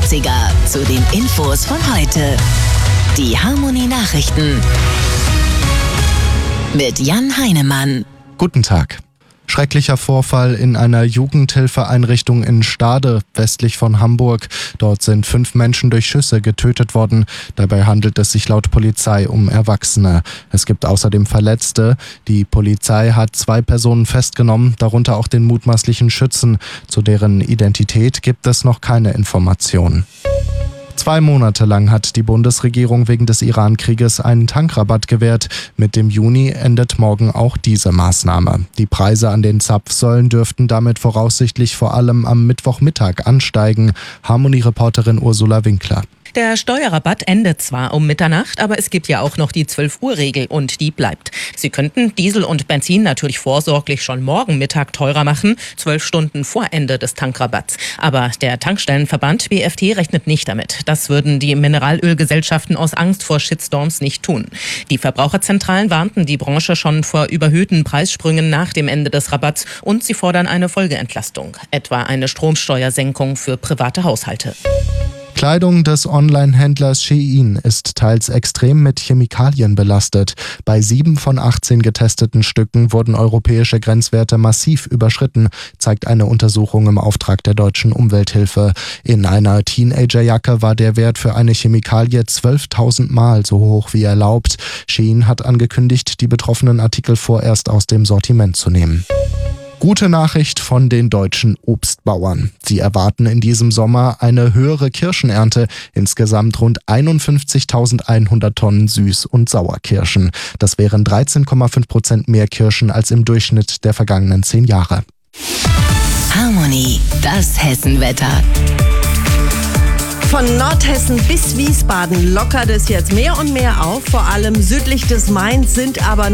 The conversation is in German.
Klassiker zu den Infos von heute. Die Harmony Nachrichten mit Jan Heinemann. Guten Tag. Schrecklicher Vorfall in einer Jugendhilfeeinrichtung in Stade, westlich von Hamburg. Dort sind 5 Menschen durch Schüsse getötet worden. Dabei handelt es sich laut Polizei um Erwachsene. Es gibt außerdem Verletzte. Die Polizei hat 2 Personen festgenommen, darunter auch den mutmaßlichen Schützen. Zu deren Identität gibt es noch keine Informationen. 2 Monate lang hat die Bundesregierung wegen des Iran-Krieges einen Tankrabatt gewährt. Mit dem Juni endet morgen auch diese Maßnahme. Die Preise an den Zapfsäulen dürften damit voraussichtlich vor allem am Mittwochmittag ansteigen. Harmony-Reporterin Ursula Winkler. Der Steuerrabatt endet zwar um Mitternacht, aber es gibt ja auch noch die 12-Uhr-Regel und die bleibt. Sie könnten Diesel und Benzin natürlich vorsorglich schon morgen Mittag teurer machen, 12 Stunden vor Ende des Tankrabatts. Aber der Tankstellenverband BFT rechnet nicht damit. Das würden die Mineralölgesellschaften aus Angst vor Shitstorms nicht tun. Die Verbraucherzentralen warnten die Branche schon vor überhöhten Preissprüngen nach dem Ende des Rabatts und sie fordern eine Folgeentlastung, etwa eine Stromsteuersenkung für private Haushalte. Kleidung des Online-Händlers Shein ist teils extrem mit Chemikalien belastet. Bei 7 von 18 getesteten Stücken wurden europäische Grenzwerte massiv überschritten, zeigt eine Untersuchung im Auftrag der Deutschen Umwelthilfe. In einer Teenagerjacke war der Wert für eine Chemikalie 12.000 Mal so hoch wie erlaubt. Shein hat angekündigt, die betroffenen Artikel vorerst aus dem Sortiment zu nehmen. Gute Nachricht von den deutschen Obstbauern. Sie erwarten in diesem Sommer eine höhere Kirschenernte, insgesamt rund 51.100 Tonnen Süß- und Sauerkirschen. Das wären 13,5% mehr Kirschen als im Durchschnitt der vergangenen 10 Jahre. Harmony, das Hessenwetter. Von Nordhessen bis Wiesbaden lockert es jetzt mehr und mehr auf. Vor allem südlich des Mains sind aber